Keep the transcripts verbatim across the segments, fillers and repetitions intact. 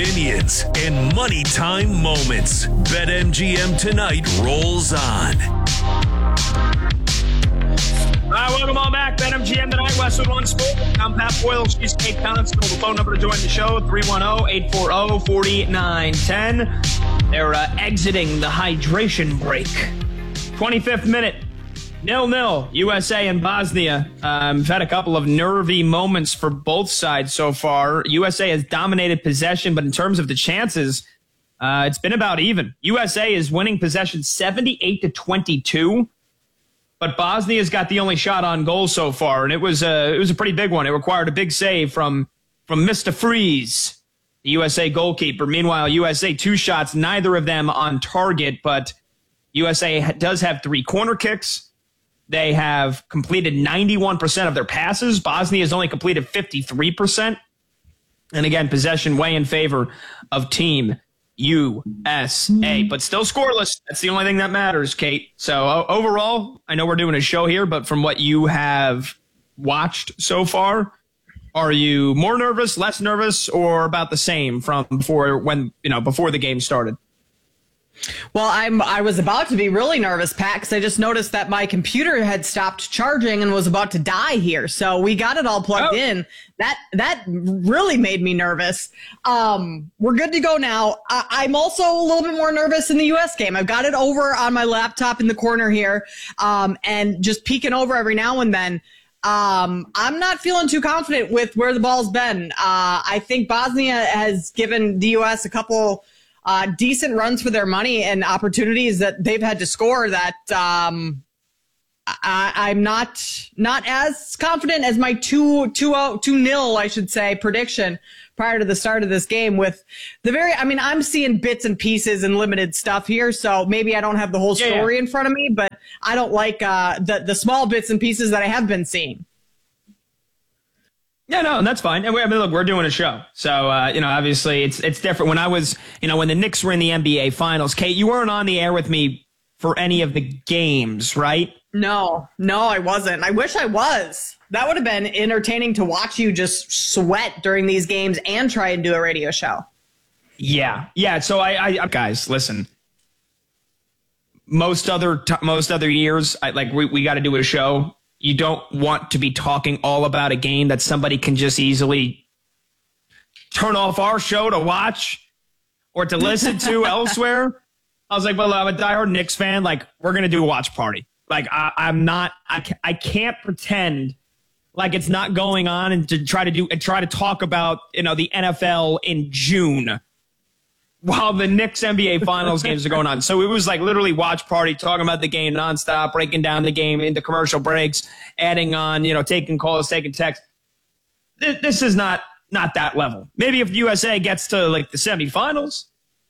opinions, and money time moments. BetMGM Tonight rolls on. All right, welcome all back. BetMGM Tonight, Westwood One Sport. I'm Pat Boyle. She's Kate Constable. The phone number to join the show, three one zero, eight four zero, four nine one zero. They're uh, exiting the hydration break. twenty-fifth minute. Nil-nil, U S A and Bosnia. Um, we've had a couple of nervy moments for both sides so far. U S A has dominated possession, but in terms of the chances, uh, it's been about even. U S A is winning possession seventy-eight to twenty-two, but Bosnia's got the only shot on goal so far, and it was a, it was a pretty big one. It required a big save from, from Mister Freeze, the U S A goalkeeper. Meanwhile, U S A two shots, neither of them on target, but U S A does have three corner kicks. They have completed ninety-one percent of their passes. Bosnia has only completed fifty-three percent. And again, possession way in favor of Team U S A. But still scoreless. That's the only thing that matters, Kate. So uh, overall, I know we're doing a show here, but from what you have watched so far, are you more nervous, less nervous, or about the same from before when you know before the game started? Well, I'm I was about to be really nervous, Pat, because I just noticed that my computer had stopped charging and was about to die here. So we got it all plugged oh. in. That that really made me nervous. Um, we're good to go now. I, I'm also a little bit more nervous in the U S game. I've got it over on my laptop in the corner here, um, and just peeking over every now and then. Um, I'm not feeling too confident with where the ball's been. Uh, I think Bosnia has given the U S a couple Uh, decent runs for their money and opportunities that they've had to score that um, I, I'm not not as confident as my two two oh two nil I should say prediction prior to the start of this game. With the very, I mean, I'm seeing bits and pieces and limited stuff here, so maybe I don't have the whole story yeah, yeah. in front of me, but I don't like uh, the the small bits and pieces that I have been seeing. Yeah, no, and that's fine. And we, I mean, look, we're doing a show. So, uh, you know, obviously it's it's different. When I was, you know, when the Knicks were in the N B A Finals, Kate, you weren't on the air with me for any of the games, right? No, no, I wasn't. I wish I was. That would have been entertaining to watch you just sweat during these games and try and do a radio show. Yeah, yeah. So, I, I guys, listen. Most other t- most other years, I, like we, we got to do a show. You don't want to be talking all about a game that somebody can just easily turn off our show to watch or to listen to elsewhere. I was like, well, I'm a diehard Knicks fan. Like, we're going to do a watch party. Like, I, I'm not, I, ca- I can't pretend like it's not going on and to try to do, and try to talk about, you know, the N F L in June while the Knicks N B A Finals games are going on. So it was like literally watch party, talking about the game nonstop, breaking down the game into commercial breaks, adding on, you know, taking calls, taking texts. This is not not that level. Maybe if U S A gets to like the semifinals,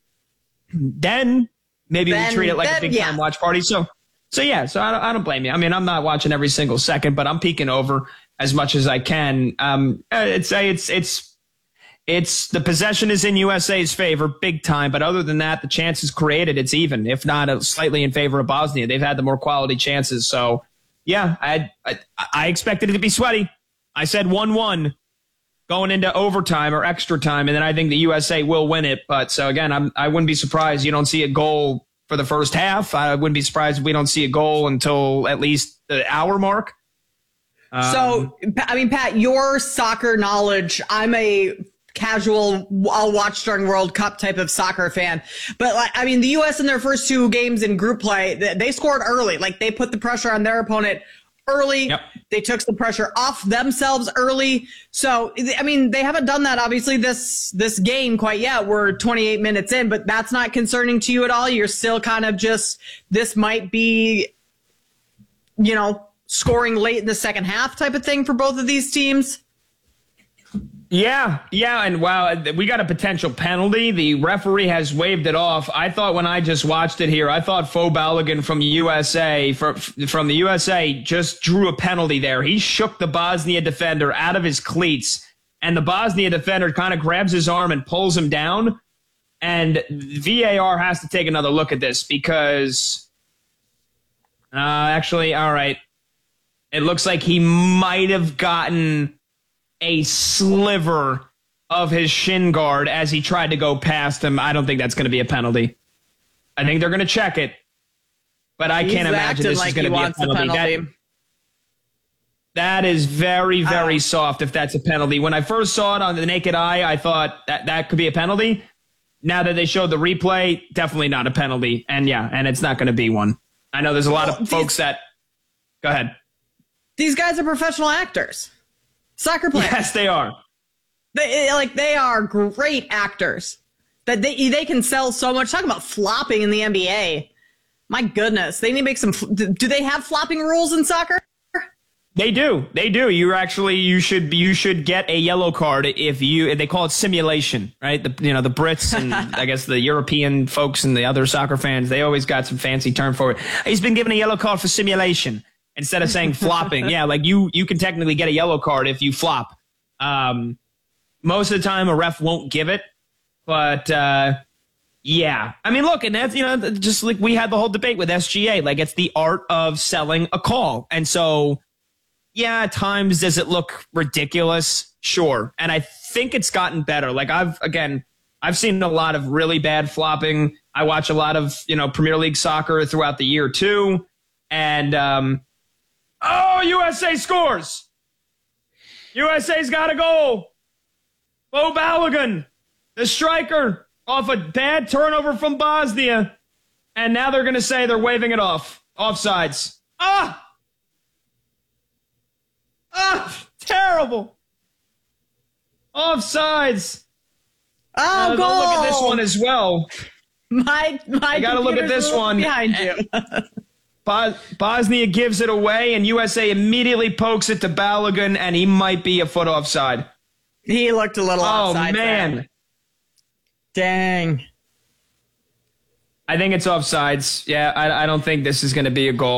then maybe then, we treat it like then, a big time yeah. watch party. So, so yeah, so I don't, I don't blame you. I mean, I'm not watching every single second, but I'm peeking over as much as I can. Um, it's it's it's. It's the possession is in U S A's favor, big time. But other than that, the chances created, it's even, if not slightly in favor of Bosnia. They've had the more quality chances. So, yeah, I I, I expected it to be sweaty. I said one one going into overtime or extra time, and then I think the U S A will win it. But so again, I'm I wouldn't be surprised you don't see a goal for the first half. I wouldn't be surprised if we don't see a goal until at least the hour mark. Um, so, I mean, Pat, your soccer knowledge, I'm a casual, I'll watch during World Cup type of soccer fan. But, like, I mean, the U S in their first two games in group play, they scored early. Like, they put the pressure on their opponent early. Yep. They took the pressure off themselves early. So, I mean, they haven't done that, obviously, this this game quite yet. We're twenty-eight minutes in, but that's not concerning to you at all? You're still kind of just, this might be, you know, scoring late in the second half type of thing for both of these teams? Yeah, yeah, and wow, we got a potential penalty. The referee has waved it off. I thought when I just watched it here, I thought Fo Balogun from U S A, from, from the U S A, just drew a penalty there. He shook the Bosnia defender out of his cleats, and the Bosnia defender kind of grabs his arm and pulls him down. And V A R has to take another look at this because, uh, actually, all right, it looks like he might have gotten a sliver of his shin guard as he tried to go past him. I don't think that's going to be a penalty. I think they're going to check it, but I He's can't imagine this like is going to be a penalty. penalty. That, that is very, very uh, soft if that's a penalty. When I first saw it on the naked eye, I thought that that could be a penalty. Now that they showed the replay, definitely not a penalty. And yeah, and it's not going to be one. I know there's a lot well, of these, folks that... Go ahead. These guys are professional actors. Soccer players. Yes, they are. They, like, they are great actors. That they they can sell so much. Talk about flopping in the N B A. My goodness. They need to make some... Do they have flopping rules in soccer? They do. They do. You actually, you should, you should get a yellow card if you, they call it simulation, right? The, you know, the Brits and I guess the European folks and the other soccer fans, they always got some fancy term for it. He's been given a yellow card for simulation instead of saying flopping. Yeah. Like you, you can technically get a yellow card if you flop. Um, most of the time a ref won't give it, but, uh, yeah. I mean, look, and that's, you know, just like we had the whole debate with S G A, like it's the art of selling a call. And so, yeah, at times does it look ridiculous? Sure. And I think it's gotten better. Like I've, again, I've seen a lot of really bad flopping. I watch a lot of, you know, Premier League soccer throughout the year too. And, um, oh, U S A scores. U S A's got a goal. Bo Balogun, the striker, off a bad turnover from Bosnia. And now they're going to say they're waving it off. Offsides. Ah! Ah, terrible. Offsides. Oh, uh, goal. Look at this one as well. My, my I got to look at this one. Behind you. Bos- Bosnia gives it away, and U S A immediately pokes it to Balogun, and he might be a foot offside. He looked a little oh, offside. Oh, man. There. Dang. I think it's offsides. Yeah, I, I don't think this is going to be a goal.